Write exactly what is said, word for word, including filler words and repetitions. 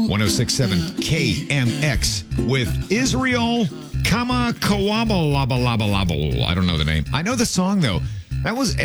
one oh six point seven K M X with Israel Kama Kawama Laba Laba Laba. I don't know the name. I know the song, though. That was